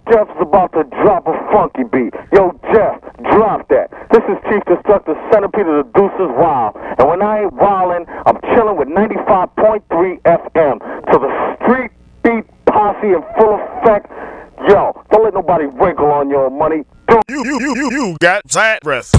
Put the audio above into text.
Jeff is about to drop a funky beat. Yo, Jeff, drop that. This is Chief Destructor, Centipede of the Deuces Wild. And when I ain't wildin', I'm chillin' with 95.3 FM. So the street beat posse in full effect. Yo, don't let nobody wrinkle on your money. You got that breath.